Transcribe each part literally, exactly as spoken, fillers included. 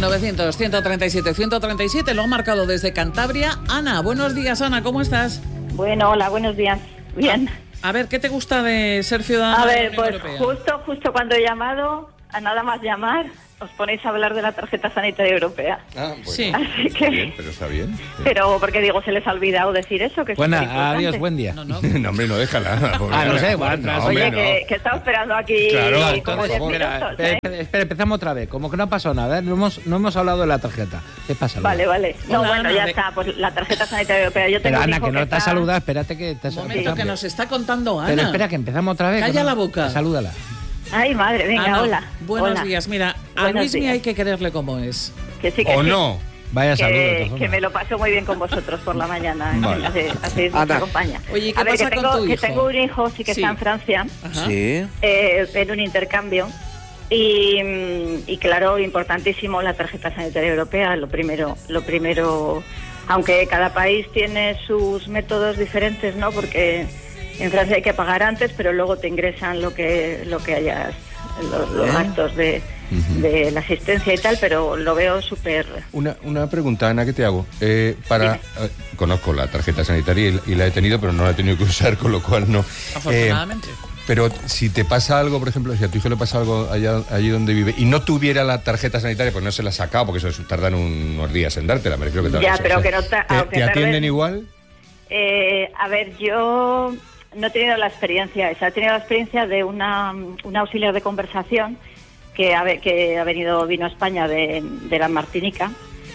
novecientos, ciento treinta y siete, ciento treinta y siete, lo ha marcado desde Cantabria. Ana, buenos días, Ana, ¿cómo estás? Bueno, hola, buenos días. Bien. A, a ver, ¿qué te gusta de ser ciudadana A de ver, la pues Unión Europea? justo, justo cuando he llamado, a nada más llamar, os ponéis a hablar de la tarjeta sanitaria europea. Ah, bueno. Sí. Así que... Está bien, pero está bien. Sí. Pero porque digo, se les ha olvidado decir eso, que es Buena, superimportante. adiós, buen día. No, no. No, hombre, no, déjala. pobre. Ah, no sé, igual, No, no, Oye, hombre, que, no. que estaba esperando aquí Claro, como por diez favor. minutos, Espera, ¿eh? espera, espera, empezamos otra vez. Como que no ha pasado nada, ¿eh? No hemos, no hemos hablado de la tarjeta. ¿Qué pasa? Lola? Vale, vale. No, Hola, bueno, Ana, ya de- está, pues la tarjeta sanitaria europea. Yo tengo Pero un Ana, hijo que no te está... has saludado, espérate que te Un momento, empezamos. que nos está contando Ana. Pero espera, que empezamos otra vez. Calla que no- la boca. Salúdala. Ay, madre, venga, Ana, hola. buenos hola. días. Mira, a Buenos Luismi días. hay que quererle como es. Que sí, que ¿O sí. no? Vaya saludo. de Que, todas que formas. me lo paso muy bien con vosotros por la mañana. Vale. Así, así Ana. me acompaña. Oye, ¿y qué a ver, pasa que con tengo, tu que hijo? tengo un hijo, sí que Sí. está en Francia, Ajá. Sí. eh, en un intercambio. Y, mm, y claro, importantísimo la tarjeta sanitaria europea. Lo primero, lo primero, aunque cada país tiene sus métodos diferentes, ¿no? Porque en Francia hay que pagar antes, pero luego te ingresan lo que lo que hayas, los, los ¿Eh? gastos de, de la asistencia y tal, pero lo veo súper... Una, una pregunta, Ana, que te hago. Eh, para eh, Conozco la tarjeta sanitaria y, y la he tenido, pero no la he tenido que usar, con lo cual no. Afortunadamente. Eh, pero si te pasa algo, por ejemplo, si a tu hijo le pasa algo allá, allí donde vive y no tuviera la tarjeta sanitaria, pues no se la ha sacado, porque eso tardan unos días en dártela, me refiero que Ya, eso, pero o sea, que no ta- ¿Te, aunque te atienden tarden- igual? Eh, a ver, yo no he tenido la experiencia esa, he tenido la experiencia de una, una auxiliar de conversación que ha, ve- que ha venido, vino a España de, de la Martinica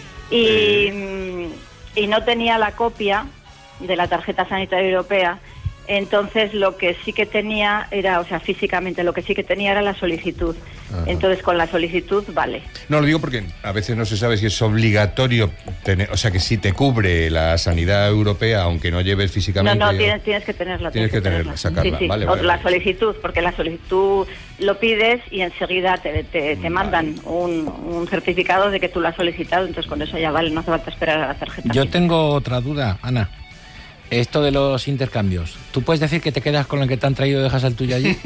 y, mm, y no tenía la copia de la tarjeta sanitaria europea. Entonces lo que sí que tenía era, o sea, físicamente lo que sí que tenía era la solicitud. Ajá. Entonces con la solicitud vale. No, lo digo porque a veces no se sabe si es obligatorio tener, o sea, que si te cubre la sanidad europea, aunque no lleves No, físicamente... no, tienes, tienes que tenerla. Tienes que tenerla, sacarla, Sí, sí. vale, O vale, la vale. solicitud, porque la solicitud lo pides y enseguida te, te, te Vale. mandan un, un certificado de que tú lo has solicitado, entonces con eso ya vale, no hace falta esperar a la tarjeta. Yo tengo otra duda, Ana. Esto de los intercambios. ¿Tú puedes decir que te quedas con el que te han traído y dejas el tuyo allí?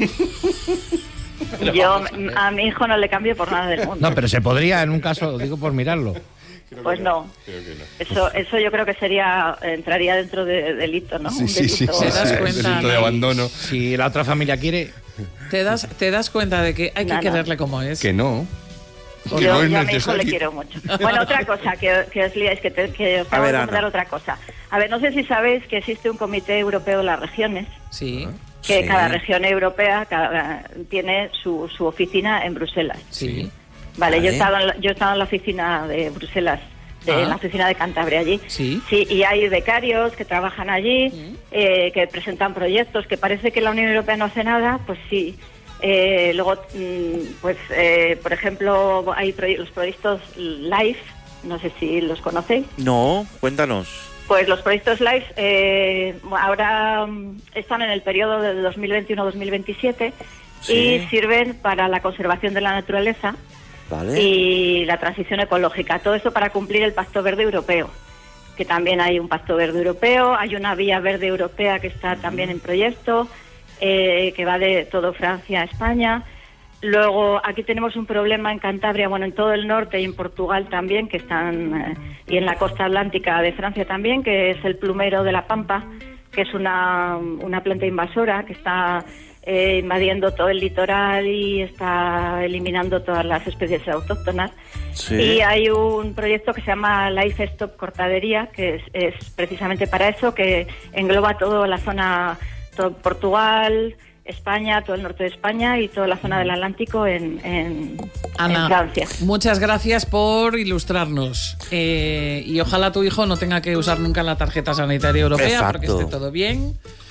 Yo a mi hijo no le cambio por nada del mundo. No, pero se podría en un caso, digo por mirarlo. Pues no. Creo que no. Eso, eso yo creo que sería, entraría dentro de delito, ¿no? Sí, Un sí, sí, delito. sí, ¿Te das sí, cuenta, delito de Ana? abandono. Si la otra familia quiere... ¿Te das, te das cuenta de que hay que No, no. quererle como es? Que no. Que Yo, no es yo a mi hijo necesario. le quiero mucho. Bueno, otra cosa que, que os liáis, que, te, que os A tengo ver, que Ana. contar otra cosa. A ver, no sé si sabéis que existe un Comité Europeo de las Regiones, Sí, que Sí. cada región europea cada- tiene su, su oficina en Bruselas. sí. Vale, yo he Vale. estado en la, yo he estado en la oficina de Bruselas, de, Ah. en la oficina de Cantabria allí. Sí. Sí, y hay becarios que trabajan allí, eh, que presentan proyectos, que parece que la Unión Europea no hace nada, pues sí. Eh, luego, mm, pues, eh, por ejemplo, hay proye- los proyectos LIFE, no sé si los conocéis. No, cuéntanos. Pues los proyectos LIFE eh, ahora mm, están en el periodo de dos mil veintiuno a dos mil veintisiete Sí. y sirven para la conservación de la naturaleza Vale. y la transición ecológica. Todo esto para cumplir el Pacto Verde Europeo, que también hay un Pacto Verde Europeo, hay una Vía Verde Europea que está también en proyecto, eh, que va de todo Francia a España. Luego aquí tenemos un problema en Cantabria, bueno, en todo el norte y en Portugal también, que están, eh, y en la costa atlántica de Francia también, que es el plumero de la Pampa, que es una, una planta invasora que está eh, invadiendo todo el litoral y está eliminando todas las especies autóctonas. Sí. Y hay un proyecto que se llama Life Stop Cortadería, que es, es precisamente para eso, que engloba toda la zona, todo Portugal, España, todo el norte de España y toda la zona del Atlántico en, en, Ana, en Francia. muchas gracias por ilustrarnos. Eh, y ojalá tu hijo no tenga que usar nunca la tarjeta sanitaria europea, Exacto. porque esté todo bien.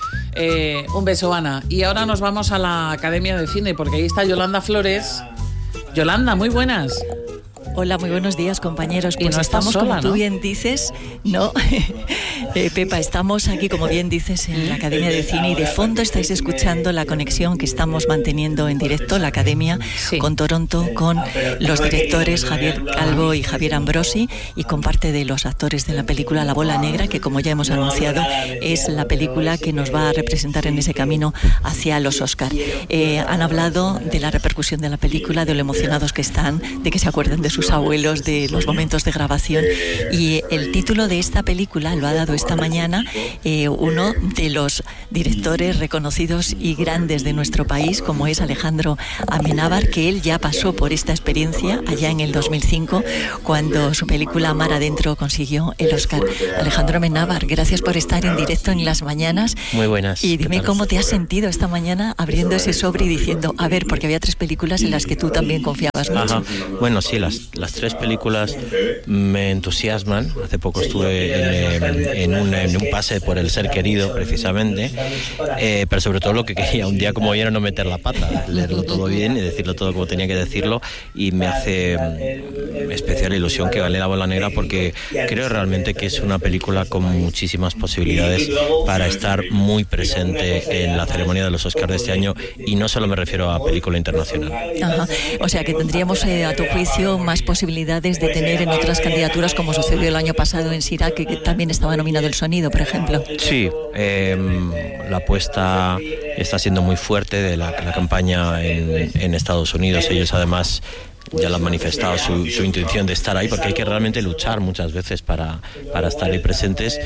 Eh, un beso, Ana. Y ahora nos vamos a la Academia de Cine, porque ahí está Yolanda Flores. Yolanda, muy buenas. Hola, muy buenos días, compañeros. Y Pues no estás estamos, sola, como tú ¿no? bien dices, no, eh, Pepa, estamos aquí, como bien dices, en la Academia de Cine y de fondo estáis escuchando la conexión que estamos manteniendo en directo, la Academia, Sí. con Toronto, con los directores Javier Calvo y Javier Ambrosi y con parte de los actores de la película La Bola Negra, que como ya hemos anunciado, es la película que nos va a representar en ese camino hacia los Oscar. Eh, han hablado de la repercusión de la película, de lo emocionados que están, de que se acuerden de sus sus abuelos, de los momentos de grabación. Y el título de esta película lo ha dado esta mañana eh, uno de los directores reconocidos y grandes de nuestro país, como es Alejandro Amenábar, que él ya pasó por esta experiencia allá en el dos mil cinco, cuando su película Mar Adentro consiguió el Oscar. Alejandro Amenábar, gracias por estar en directo en Las Mañanas. Muy buenas. Y dime cómo te has sentido esta mañana abriendo ese sobre y diciendo, a ver, porque había tres películas en las que tú también confiabas mucho. Ajá. Bueno, sí, las, las tres películas me entusiasman. Hace poco estuve en, en, un, en un pase por El Ser Querido, precisamente, eh, pero sobre todo lo que quería un día como hoy era no meter la pata, leerlo todo bien y decirlo todo como tenía que decirlo, y me hace mm, especial ilusión que gane La Bola Negra, porque creo realmente que es una película con muchísimas posibilidades para estar muy presente en la ceremonia de los Oscars de este año, y no solo me refiero a película internacional. Ajá. O sea que tendríamos, eh, a tu juicio, más posibilidades de tener en otras candidaturas, como sucedió el año pasado en Sirac, que, que también estaba nominado El Sonido, por ejemplo. Sí, eh, la apuesta está siendo muy fuerte de la, la campaña en, en Estados Unidos. Ellos además ya lo han manifestado su, su intención de estar ahí, porque hay que realmente luchar muchas veces para, para estar ahí presentes.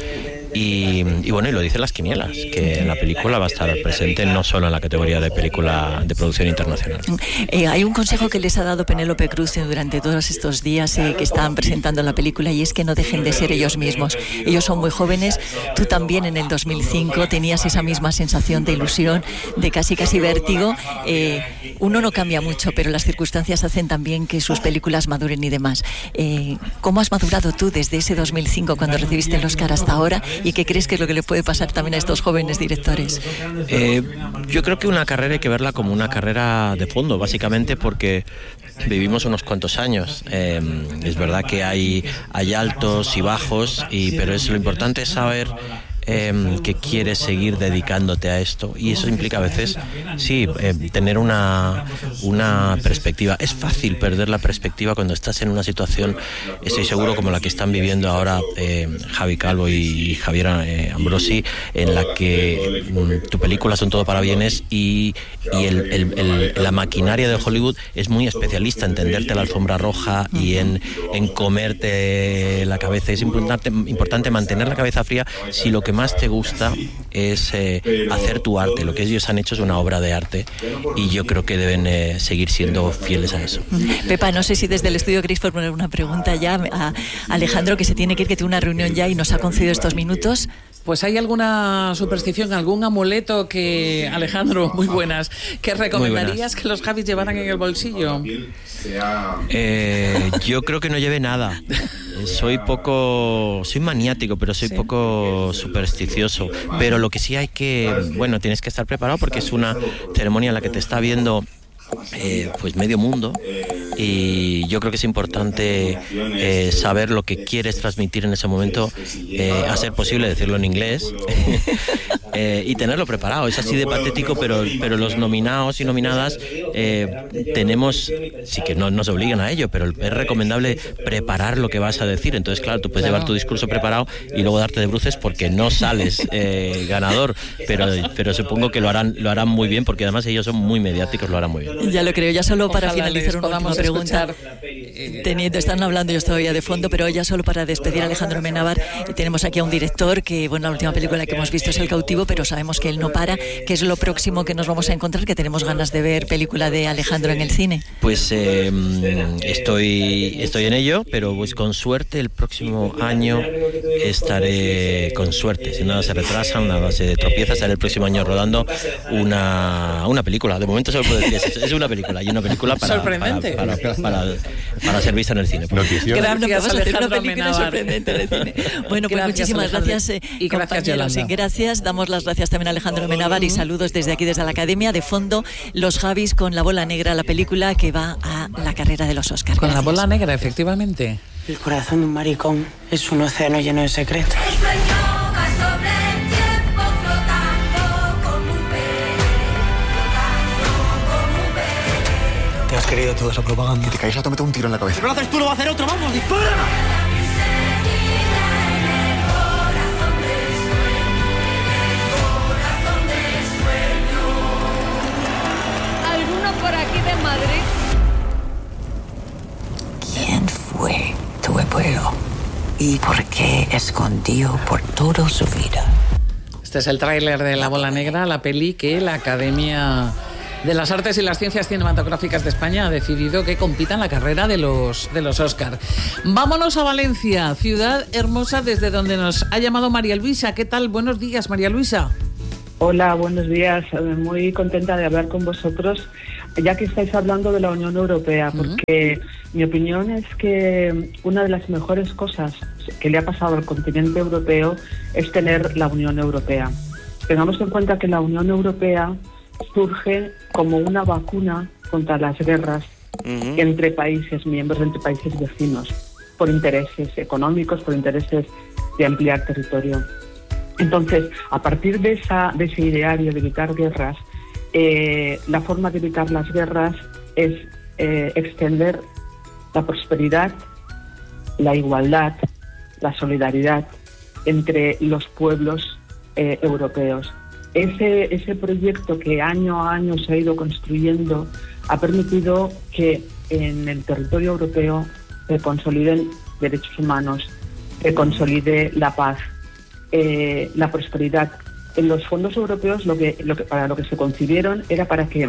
Y, y bueno, y lo dicen las quinielas, que la película va a estar presente no solo en la categoría de película de producción internacional. Eh, hay un consejo que les ha dado Penélope Cruz durante todos estos días eh, que estaban presentando la película, y es que no dejen de ser ellos mismos. Ellos son muy jóvenes. Tú también en el dos mil cinco tenías esa misma sensación de ilusión, de casi casi vértigo. Eh, uno no cambia mucho, pero las circunstancias hacen también que sus películas maduren y demás. Eh, ¿Cómo has madurado tú desde ese dos mil cinco, cuando recibiste el Oscar, hasta ahora? ¿Y qué crees que es lo que le puede pasar también a estos jóvenes directores? Eh, yo creo que una carrera hay que verla como una carrera de fondo, básicamente porque vivimos unos cuantos años. Eh, es verdad que hay, hay altos y bajos, y, pero es, lo importante es saber Eh, que quieres seguir dedicándote a esto, y eso implica a veces sí, eh, tener una, una perspectiva. Es fácil perder la perspectiva cuando estás en una situación, estoy seguro, como la que están viviendo ahora eh, Javi Calvo y Javier eh, Ambrosi, en la que mm, tu película son todo para bienes, y, y el, el, el, la maquinaria de Hollywood es muy especialista en tenderte la alfombra roja y en, en comerte la cabeza. Es importante, importante mantener la cabeza fría si lo que más te gusta es eh, hacer tu arte. Lo que ellos han hecho es una obra de arte, y yo creo que deben eh, seguir siendo fieles a eso. Pepa, no sé si desde el estudio queréis formular una pregunta ya a Alejandro, que se tiene que ir, que tiene una reunión ya y nos ha concedido estos minutos. Pues hay alguna superstición, algún amuleto que, Alejandro, muy buenas, que recomendarías buenas. que los Javis llevaran en el bolsillo? Eh, yo creo que no lleve nada. Soy poco, soy maniático, pero soy ¿Sí? poco supersticioso. Pero lo que sí hay que, bueno, tienes que estar preparado, porque es una ceremonia en la que te está viendo Eh, pues medio mundo, y yo creo que es importante eh, saber lo que quieres transmitir en ese momento, eh, a ser posible decirlo en inglés eh, y tenerlo preparado. Es así de patético, pero, pero los nominados y nominadas eh, tenemos, sí que no nos obligan a ello, pero es recomendable preparar lo que vas a decir. Entonces, claro, tú puedes claro. llevar tu discurso preparado y luego darte de bruces porque no sales eh, ganador, pero, pero supongo que lo harán, lo harán muy bien, porque además ellos son muy mediáticos, lo harán muy bien. Ya lo creo. Ya solo para Ojalá finalizar una última pregunta, teniendo, están hablando ellos todavía de fondo, pero ya solo para despedir a Alejandro Amenábar, tenemos aquí a un director que, bueno, la última película que hemos visto es El Cautivo, pero sabemos que él no para. ¿Qué es lo próximo que nos vamos a encontrar? Que tenemos ganas de ver película de Alejandro en el cine. Pues eh, estoy, estoy en ello, pero pues con suerte el próximo año estaré, con suerte, si nada se retrasa, nada se tropieza, estaré el próximo año rodando una, una película. De momento solo puedo decir eso. Es una película, y una película para, para, para, para, para, para ser vista en el cine. Gracias, vamos a hacer una película Amenábar. sorprendente en el cine. Bueno, pues gracias, muchísimas Alejandro. gracias, eh, y gracias, Yolanda. Gracias, damos las gracias también a Alejandro Amenábar, y saludos desde aquí, desde la Academia. De fondo, los Javis con La Bola Negra, la película que va a la carrera de los Oscars. Con gracias. La Bola Negra, efectivamente. El corazón de un maricón es un océano lleno de secretos. Te has querido toda esa propaganda. Que te caes a te meto un tiro en la cabeza. Si no lo haces tú, lo va a hacer otro. ¡Vamos, dispara! ¿Alguno por aquí de Madrid? ¿Quién pueblo y por qué escondió por toda su vida. Este es el tráiler de La Bola Negra, la peli que la Academia de las Artes y las Ciencias Cinematográficas de España ha decidido que compita en la carrera de los, de los Oscar. Vámonos a Valencia, ciudad hermosa desde donde nos ha llamado María Luisa. ¿Qué tal? Buenos días, María Luisa. Hola, buenos días. Muy contenta de hablar con vosotros, ya que estáis hablando de la Unión Europea, porque uh-huh. mi opinión es que una de las mejores cosas que le ha pasado al continente europeo es tener la Unión Europea. Tengamos en cuenta que la Unión Europea surge como una vacuna contra las guerras uh-huh. entre países miembros, entre países vecinos, por intereses económicos, por intereses de ampliar territorio. Entonces, a partir de, esa, de ese ideario de evitar guerras, eh, la forma de evitar las guerras es eh, extender la prosperidad, la igualdad, la solidaridad entre los pueblos eh, europeos. Ese, ese proyecto que año a año se ha ido construyendo ha permitido que en el territorio europeo se consoliden derechos humanos, se consolide la paz, eh, la prosperidad. En los fondos europeos lo que, lo que, para lo que se concibieron era para que,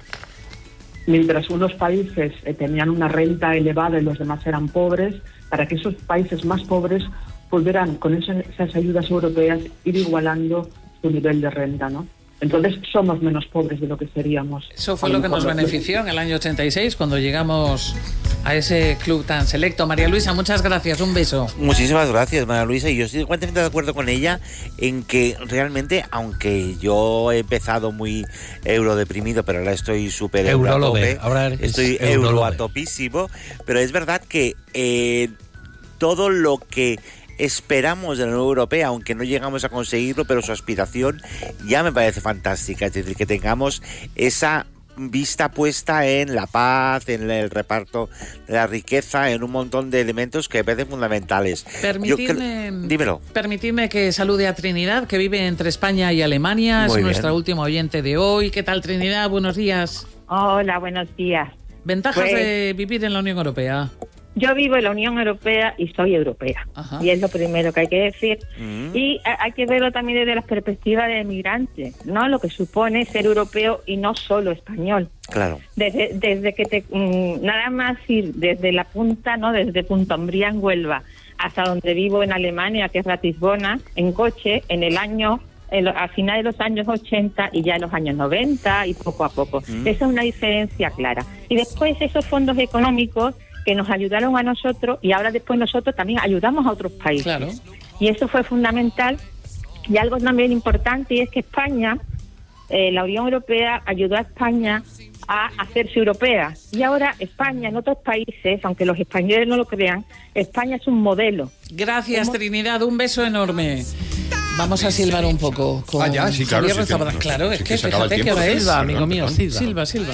mientras unos países eh, tenían una renta elevada y los demás eran pobres, para que esos países más pobres pudieran, con esas, esas ayudas europeas, ir igualando su nivel de renta, ¿no? Entonces somos menos pobres de lo que seríamos. Eso fue lo que nos benefició en el año ochenta y seis, cuando llegamos a ese club tan selecto. María Luisa, muchas gracias, un beso. Muchísimas gracias, María Luisa, y yo estoy completamente de acuerdo con ella en que realmente, aunque yo he empezado muy eurodeprimido, pero ahora estoy súper euro a tope, ahora estoy euro a topísimo, pero es verdad que eh, todo lo que esperamos de la Unión Europea, aunque no llegamos a conseguirlo, pero su aspiración ya me parece fantástica, es decir, que tengamos esa vista puesta en la paz, en el reparto de la riqueza, en un montón de elementos que me parecen fundamentales. Permitidme, Yo, dímelo. Permitidme que salude a Trinidad, que vive entre España y Alemania. Muy es bien. Nuestra última oyente de hoy. ¿Qué tal, Trinidad? Buenos días. Hola, buenos días. Ventajas pues, de vivir en la Unión Europea. Yo vivo en la Unión Europea y soy europea. Ajá. Y es lo primero que hay que decir. Mm. Y hay que verlo también desde la perspectiva de migrante, ¿no? Lo que supone ser europeo y no solo español. Claro. Desde, desde que te mmm, nada más ir desde la punta, ¿no? Desde Punta Umbría en Huelva hasta donde vivo en Alemania, que es Ratisbona, en coche, en el año, en lo, a finales de los años ochenta y ya en los años noventa y poco a poco. Mm. Esa es una diferencia clara. Y después esos fondos económicos que nos ayudaron a nosotros y ahora después nosotros también ayudamos a otros países. Claro. Y eso fue fundamental. Y algo también importante, y es que España, eh, la Unión Europea ayudó a España a hacerse europea. Y ahora España en otros países, aunque los españoles no lo crean, España es un modelo. Gracias, ¿Cómo? Trinidad, un beso enorme. Vamos a silbar un poco con ah, ya, sí, claro, Javier sí, Rezabala. Sí, claro, sí, es sí, que, que fíjate que ahora es. Silva, amigo mío, Silva, Silva. Silva.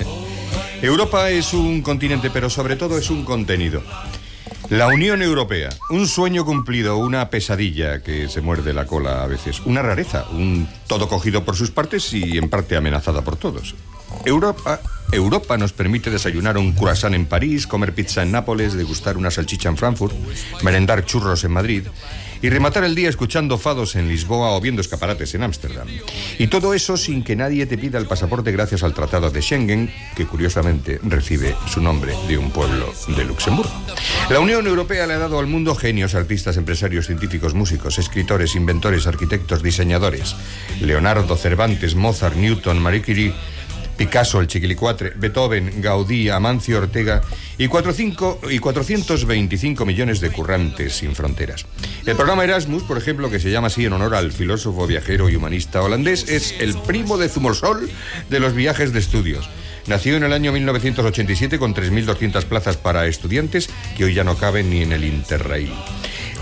Europa es un continente, pero sobre todo es un contenido. La Unión Europea, un sueño cumplido, una pesadilla que se muerde la cola a veces, una rareza, un todo cogido por sus partes y en parte amenazada por todos. Europa, Europa nos permite desayunar un croissant en París, comer pizza en Nápoles, degustar una salchicha en Frankfurt, merendar churros en Madrid y rematar el día escuchando fados en Lisboa o viendo escaparates en Ámsterdam. Y todo eso sin que nadie te pida el pasaporte gracias al Tratado de Schengen, que curiosamente recibe su nombre de un pueblo de Luxemburgo. La Unión Europea le ha dado al mundo genios, artistas, empresarios, científicos, músicos, escritores, inventores, arquitectos, diseñadores. Leonardo, Cervantes, Mozart, Newton, Marie Curie, Picasso, el Chiquilicuatre, Beethoven, Gaudí, Amancio Ortega y, y cuatrocientos veinticinco millones de currantes sin fronteras. El programa Erasmus, por ejemplo, que se llama así en honor al filósofo, viajero y humanista holandés, es el primo de Zumosol de los viajes de estudios. Nació en el año mil novecientos ochenta y siete con tres mil doscientas plazas para estudiantes que hoy ya no caben ni en el Interrail.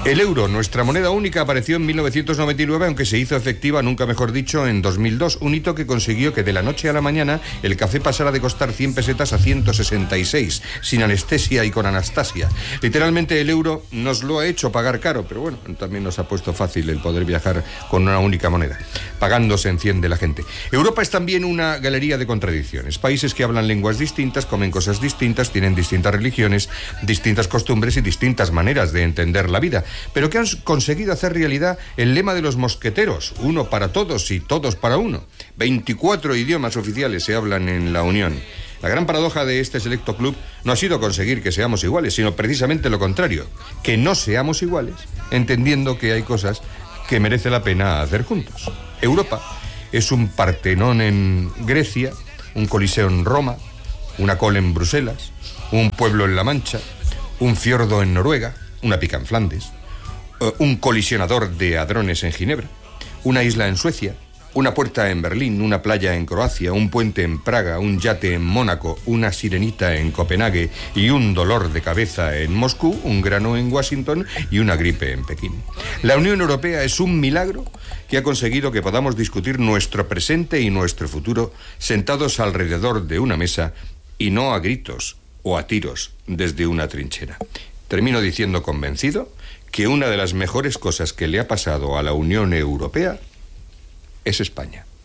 El euro, nuestra moneda única, apareció en mil novecientos noventa y nueve, aunque se hizo efectiva, nunca mejor dicho, en dos mil dos. Un hito que consiguió que de la noche a la mañana el café pasara de costar cien pesetas a ciento sesenta y seis, sin anestesia y con Anastasia. Literalmente el euro nos lo ha hecho pagar caro, pero bueno, también nos ha puesto fácil el poder viajar con una única moneda. Pagando se enciende la gente. Europa es también una galería de contradicciones. Países que hablan lenguas distintas, comen cosas distintas, tienen distintas religiones, distintas costumbres y distintas maneras de entender la vida, pero que han conseguido hacer realidad el lema de los mosqueteros: uno para todos y todos para uno. veinticuatro idiomas oficiales se hablan en la Unión. La gran paradoja de este selecto club no ha sido conseguir que seamos iguales, sino precisamente lo contrario, que no seamos iguales, entendiendo que hay cosas que merece la pena hacer juntos. Europa es un Partenón en Grecia, un Coliseo en Roma, una col en Bruselas, un pueblo en La Mancha, un fiordo en Noruega, una pica en Flandes, un colisionador de hadrones en Ginebra, una isla en Suecia, una puerta en Berlín, una playa en Croacia, un puente en Praga, un yate en Mónaco, una sirenita en Copenhague y un dolor de cabeza en Moscú, un grano en Washington y una gripe en Pekín. La Unión Europea es un milagro que ha conseguido que podamos discutir nuestro presente y nuestro futuro sentados alrededor de una mesa y no a gritos o a tiros desde una trinchera. Termino diciendo convencido que una de las mejores cosas que le ha pasado a la Unión Europea es España.